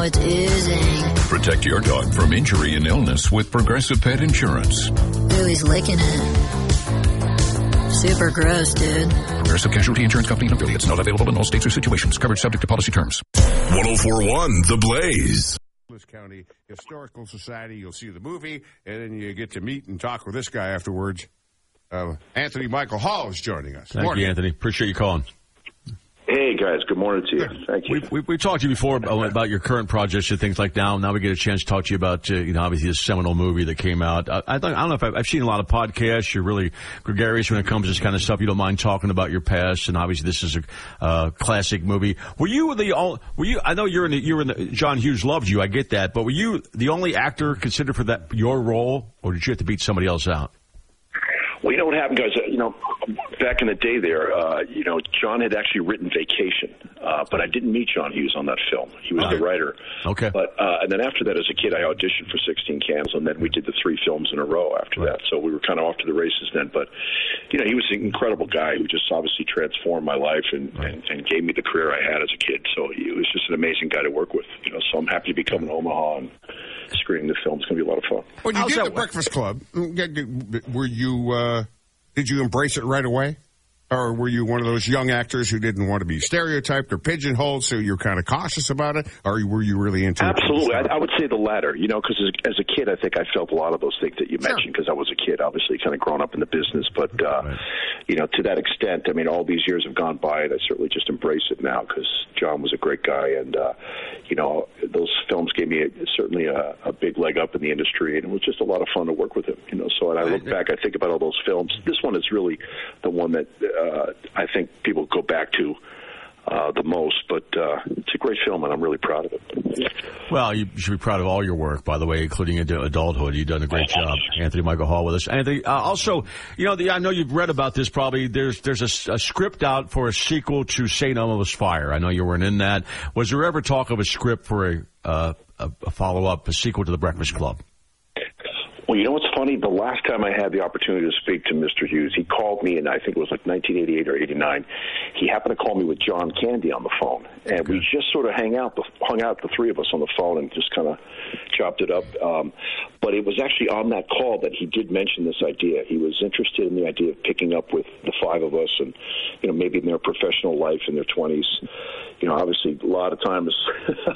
it's oozing. Protect your dog from injury and illness with Progressive Pet Insurance. Ooh, he's licking it. Super gross, dude. Progressive Casualty Insurance Company and affiliates. Not available in all states or situations. Coverage subject to policy terms. 104.1 The Blaze. County Historical Society. You'll see the movie, and then you get to meet and talk with this guy afterwards. Anthony Michael Hall is joining us. Thank you, Anthony. Appreciate you calling. Hey, guys. Good morning to you. Thank you. We talked to you before about your current projects and things like that. Now we get a chance to talk to you about, obviously this seminal movie that came out. I don't know if I've seen a lot of podcasts. You're really gregarious when it comes to this kind of stuff. You don't mind talking about your past, and obviously this is a classic movie. I know you're in the John Hughes loved you. I get that, but were you the only actor considered for your role, or did you have to beat somebody else out? Well, you know what happened, guys? Back in the day there, John had actually written Vacation, but I didn't meet John Hughes on that film. He was the writer. Okay. But and then after that, as a kid, I auditioned for 16 Candles, and then we did the 3 films in a row after that. So we were kind of off to the races then. But, he was an incredible guy who just obviously transformed my life and gave me the career I had as a kid. So he was just an amazing guy to work with. So I'm happy to be coming to Omaha and screening the film. It's going to be a lot of fun. When you did The Breakfast Club, were you... did you embrace it right away? Or were you one of those young actors who didn't want to be stereotyped or pigeonholed, so you're kind of cautious about it? Or were you really into it? Absolutely. I would say the latter, because as a kid, I think I felt a lot of those things that you mentioned because I was a kid, obviously kind of grown up in the business. But, to that extent, all these years have gone by, and I certainly just embrace it now because John was a great guy. And, those films gave me certainly a big leg up in the industry, and it was just a lot of fun to work with him. So when I look back, I think about all those films. This one is really the one that I think people go back to the most, but it's a great film, and I'm really proud of it. Well, you should be proud of all your work, by the way, including adulthood. You've done a great job. Anthony Michael Hall with us. Anthony, also, I know you've read about this probably. There's a script out for a sequel to St. Elmo's Fire. I know you weren't in that. Was there ever talk of a script for a follow-up, a sequel to The Breakfast Club? Well, you know what's funny? The last time I had the opportunity to speak to Mr. Hughes, he called me, and I think it was like 1988 or 89. He happened to call me with John Candy on the phone, and we just sort of hung out, the 3 of us on the phone, and just kind of chopped it up. But it was actually on that call that he did mention this idea. He was interested in the idea of picking up with the 5 of us, and maybe in their professional life in their 20s. Obviously, a lot of times